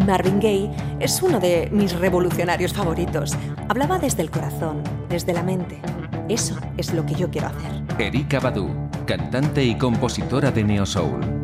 Marvin Gaye es uno de mis revolucionarios favoritos. Hablaba desde el corazón, desde la mente. Eso es lo que yo quiero hacer. Erykah Badu, cantante y compositora de neo soul.